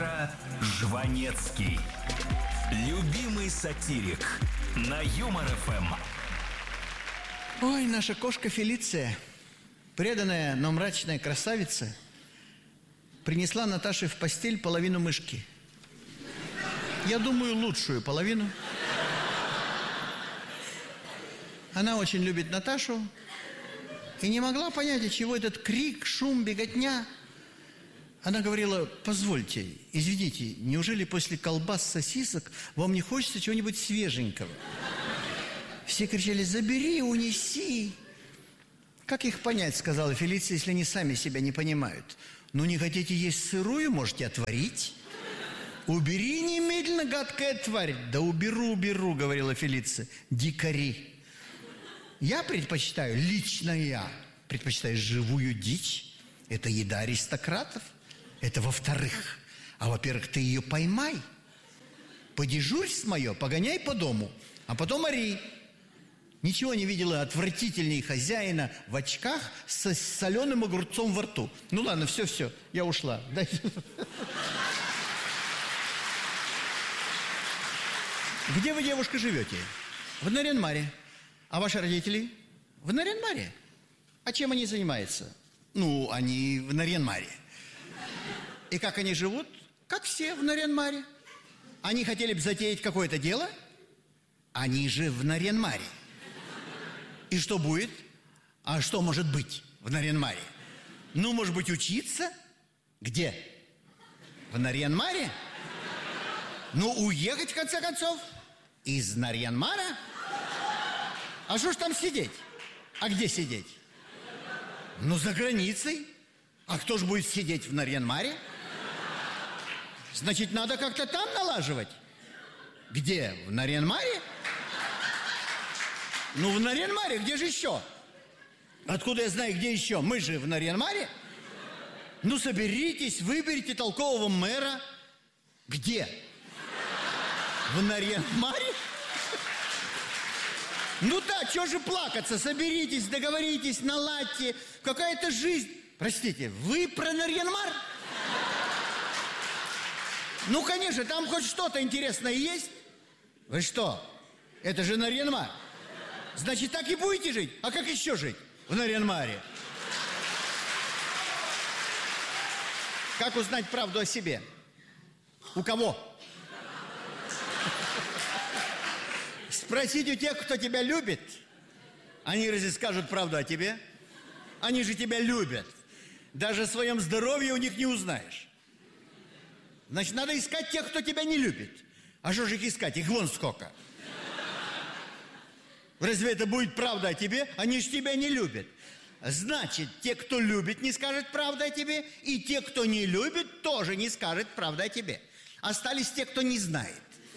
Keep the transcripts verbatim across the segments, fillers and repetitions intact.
Маэстро Жванецкий. Любимый сатирик на Юмор ФМ. Ой, наша кошка Фелиция, преданная, но мрачная красавица, принесла Наташе в постель половину мышки. Я думаю, лучшую половину. Она очень любит Наташу и не могла понять, от чего этот крик, шум, беготня. Она говорила: позвольте, извините, неужели после колбас, сосисок вам не хочется чего-нибудь свеженького? Все кричали: забери, унеси. Как их понять, сказала Фелиция, если они сами себя не понимают? Ну, не хотите есть сырую, можете отварить. Убери немедленно, гадкая тварь. Да уберу, уберу, говорила Фелиция. Дикари. Я предпочитаю, лично я, предпочитаю живую дичь. Это еда аристократов. Это во-вторых. А во-первых, ты ее поймай. Подежурь с мое, погоняй по дому, а потом ори. Ничего не видела отвратительней хозяина в очках с соленым огурцом во рту. Ну ладно, все-все, я ушла. Где вы, девушка, живете? В Нарьян-Маре. А ваши родители? В Нарьян-Маре. А чем они занимаются? Ну, они в Нарьян-Маре. И как они живут? Как все в Нарьян-Маре. Они хотели бы затеять какое-то дело? Они же в Нарьян-Маре. И что будет? А что может быть в Нарьян-Маре? Ну, может быть, учиться? Где? В Нарьян-Маре? Ну, уехать, в конце концов, из Нарьян-Мара? А что ж там сидеть? А где сидеть? Ну, за границей. А кто ж будет сидеть в Нарьян-Маре? Значит, надо как-то там налаживать. Где? В Нарьян-Маре? Ну, в Нарьян-Маре, где же еще? Откуда я знаю, где еще? Мы же в Нарьян-Маре. Ну, соберитесь, выберите толкового мэра. Где? В Нарьян-Маре? Ну да, что же плакаться? Соберитесь, договоритесь, наладьте. Какая-то жизнь. Простите, вы про Нарьян-Мар? Ну, конечно, там хоть что-то интересное есть. Вы что? Это же Нарьян-Мар. Значит, так и будете жить? А как еще жить в Нарьян-Маре? Как узнать правду о себе? У кого? Спросить у тех, кто тебя любит. Они разве скажут правду о тебе? Они же тебя любят. Даже о своем здоровье у них не узнаешь. Значит, надо искать тех, кто тебя не любит. А что же их искать? Их вон сколько. Разве это будет правда о тебе? Они же тебя не любят. Значит, те, кто любит, не скажет правду о тебе. И те, кто не любит, тоже не скажет правду о тебе. Остались те, кто не знает.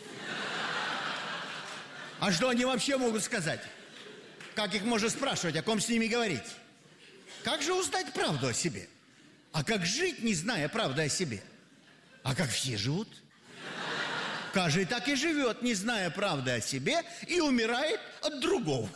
А что они вообще могут сказать? Как их можно спрашивать, о ком с ними говорить? Как же узнать правду о себе? А как жить, не зная правды о себе? А как все живут? Каждый так и живет, не зная правды о себе, и умирает от другого.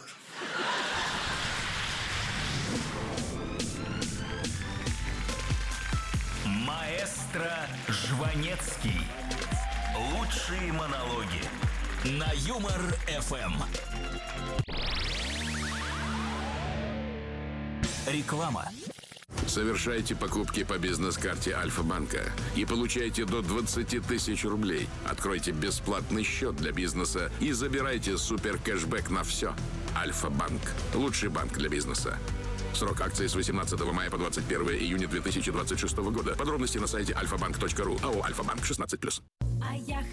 Маэстро Жванецкий. Лучшие монологи на Юмор ФМ. Реклама. Совершайте покупки по бизнес-карте Альфа-банка и получайте до двадцать тысяч рублей. Откройте бесплатный счет для бизнеса и забирайте супер-кэшбэк на все. Альфа-банк. Лучший банк для бизнеса. Срок акции с восемнадцатого мая по двадцать первое июня две тысячи двадцать шестого года. Подробности на сайте альфа банк точка ру. АО «Альфа-банк» шестнадцать плюс.